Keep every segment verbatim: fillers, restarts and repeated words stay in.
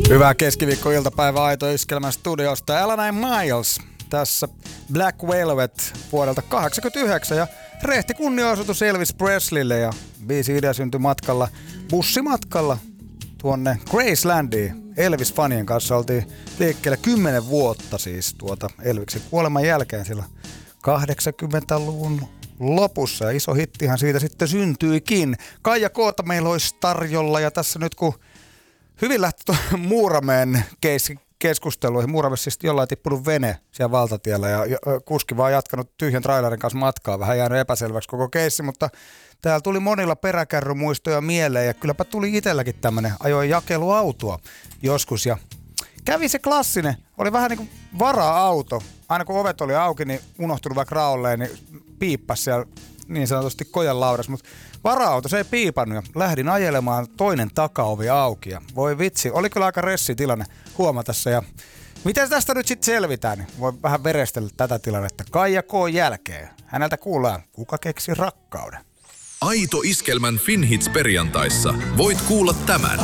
Hyvää keskiviikkoiltapäivää Aito Iskelmän studiosta. Älä Miles tässä Black Velvet vuodelta kahdeksankymmentäyhdeksän ja rehti kunniaosoitus Elvis Presleylle ja biisi idea syntyi matkalla, bussimatkalla tuonne Gracelandiin. Elvis-fanien kanssa oltiin liikkeelle kymmenen vuotta siis tuota Elviksen kuoleman jälkeen sillä kahdeksankymmentäluvun lopussa ja iso hittihan siitä sitten syntyikin. Kaija Koota meillä olisi tarjolla ja tässä nyt kun hyvin lähti tuon Muuramäen keskusteluihin. Muuramäessä siis jollain tippunut vene siellä valtatiellä ja kuski vaan jatkanut tyhjän trailerin kanssa matkaa. Vähän jäänyt epäselväksi koko keissi, mutta täällä tuli monilla peräkärrymuistoja mieleen ja kylläpä tuli itselläkin tämmönen ajoin jakeluautoa joskus ja kävi se klassinen. Oli vähän niin kuin vara-auto. Aina kun ovet oli auki, niin unohtunut vaikka raolleen, niin piippas siellä niin sanotusti kojan laudas, mutta vara-auto, se ei piipannut ja lähdin ajelemaan toinen takaovi auki ja voi vitsi, oli kyllä aika ressitilanne huomata se ja miten tästä nyt sitten selvitään, niin voi vähän verestellä tätä tilannetta Kaija K. jälkeen. Häneltä kuullaan, kuka keksi rakkauden. Aito Iskelmän Finhits perjantaissa voit kuulla tämän.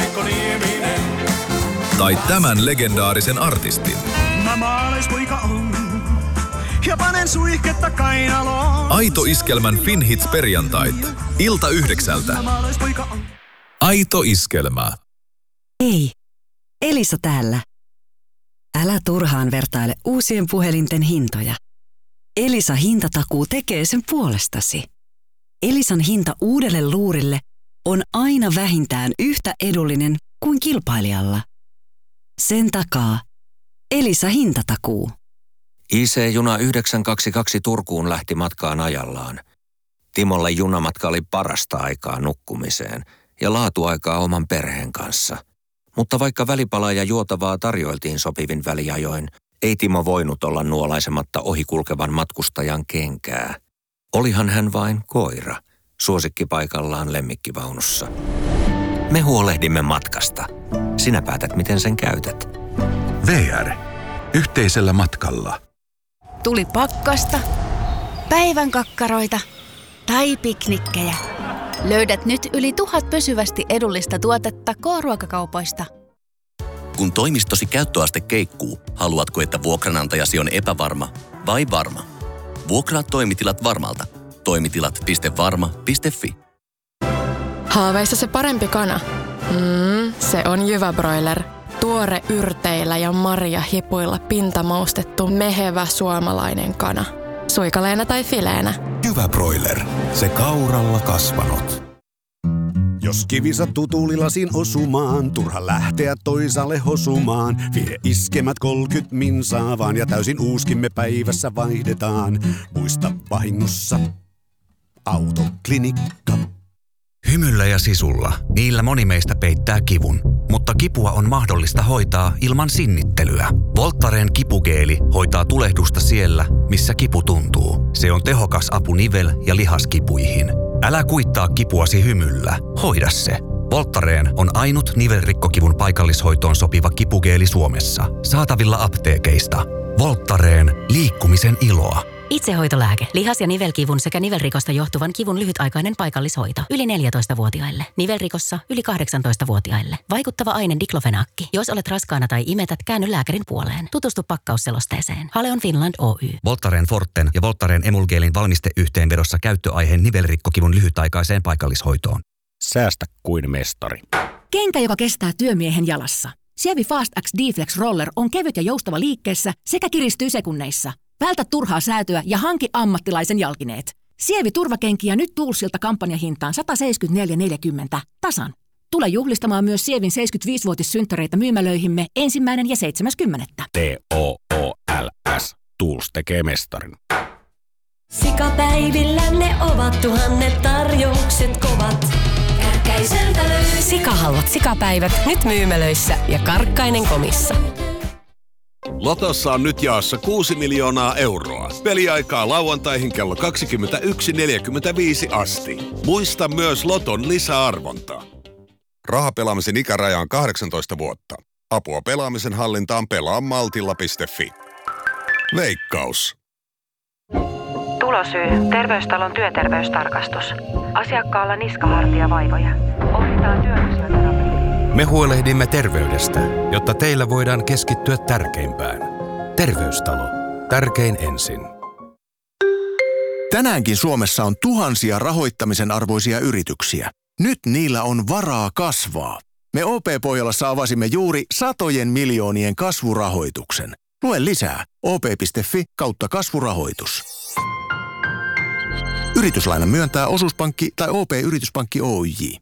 Tai tämän legendaarisen artistin. Mä maalaispoika on. Ja panen suihketta kainaloon. Aito Iskelmän Finhits perjantait. Ilta yhdeksältä. Aito Iskelmä. Hei, Elisa täällä. Älä turhaan vertaile uusien puhelinten hintoja. Elisa hintatakuu tekee sen puolestasi. Elisan hinta uudelle luurille on aina vähintään yhtä edullinen kuin kilpailijalla. Sen takaa Elisa hintatakuu. I C-juna yhdeksän kaksikymmentäkaksi Turkuun lähti matkaan ajallaan. Timolle junamatka oli parasta aikaa nukkumiseen ja laatuaikaa oman perheen kanssa. Mutta vaikka välipalaa ja juotavaa tarjoiltiin sopivin väliajoin, ei Timo voinut olla nuolaisematta ohikulkevan matkustajan kenkää. Olihan hän vain koira, suosikkipaikallaan lemmikkivaunussa. Me huolehdimme matkasta. Sinä päätät, miten sen käytät. V R. Yhteisellä matkalla. Tuli pakkasta, päivän kakkaroita tai piknikkejä. Löydät nyt yli tuhat pysyvästi edullista tuotetta K-ruokakaupoista. Kun toimistosi käyttöaste keikkuu, haluatko, että vuokranantajasi on epävarma vai varma? Vuokraa toimitilat Varmalta. Toimitilat piste varma piste fi. Haaveissa se parempi kana? Mm, se on Jyvä Broiler. Tuore yrteillä ja marjahipuilla pintamaustettu mehevä suomalainen kana. Suikaleena tai fileenä. Jyvä Broiler. Se kauralla kasvanut. Jos kivi sattuu tuulilasin osumaan, turha lähteä toisaalle hosumaan. Vie iskemät kolkyt minsaa vaan ja täysin uuskimme päivässä vaihdetaan. Muista vahingossa Autoklinikka. Hymyllä ja sisulla, niillä moni meistä peittää kivun. Mutta kipua on mahdollista hoitaa ilman sinnittelyä. Voltaren kipugeeli hoitaa tulehdusta siellä, missä kipu tuntuu. Se on tehokas apu nivel- ja lihaskipuihin. Älä kuittaa kipuasi hymyllä. Hoida se. Voltaren on ainut nivelrikkokivun paikallishoitoon sopiva kipugeeli Suomessa. Saatavilla apteekeista. Voltaren liikkumisen iloa. Itsehoitolääke. Lihas- ja nivelkivun sekä nivelrikosta johtuvan kivun lyhytaikainen paikallishoito. Yli neljätoistavuotiaille. Nivelrikossa yli kahdeksantoistavuotiaille. Vaikuttava aine diklofenaakki. Jos olet raskaana tai imetät, käänny lääkärin puoleen. Tutustu pakkausselosteeseen. Haleon Finland Oy. Voltaren Forten ja Voltaren Emulgeelin valmisteyhteenvedossa käyttöaiheen nivelrikkokivun lyhytaikaiseen paikallishoitoon. Säästä kuin mestari. Kenkä, joka kestää työmiehen jalassa. Sievi Fast X D-Flex Roller on kevyt ja joustava liikkeessä sekä kiristyy sekunneissa. Vältä turhaa säätöä ja hanki ammattilaisen jalkineet. Sievi turvakenkiä nyt Toolsilta kampanjahintaan sata seitsemänkymmentäneljä neljäkymmentä tasan. Tule juhlistamaan myös Sievin seitsemänkymmentäviisivuotissynttäreitä myymälöihimme ensimmäinen ja seitsemäs kymmenettä. T O O L S. Tools tekee mestarin. Sikapäivillä ne ovat tuhannet tarjoukset kovat. Kärkkäiseltä löytyy. Sikahalvat sikapäivät nyt myymälöissä ja Karkkainen komissa. Lotossa on nyt jaossa kuusi miljoonaa euroa. Peliaikaa lauantaihin kello kaksikymmentäyksi neljäkymmentäviisi asti. Muista myös Loton lisäarvontaa. Rahapelaamisen ikäraja on kahdeksantoista vuotta. Apua pelaamisen hallintaan pelaa maltilla piste fi. Veikkaus. Tulosyy. Terveystalon työterveystarkastus. Asiakkaalla niskahartia vaivoja. Ohjataan työnfysioterapeutiin. Me huolehdimme terveydestä, jotta teillä voidaan keskittyä tärkeimpään. Terveystalo. Tärkein ensin. Tänäänkin Suomessa on tuhansia rahoittamisen arvoisia yrityksiä. Nyt niillä on varaa kasvaa. Me O P-Pohjolassa avasimme juuri satojen miljoonien kasvurahoituksen. Lue lisää op.fi kautta kasvurahoitus. Yrityslainan myöntää osuuspankki tai O P-yrityspankki Oyj.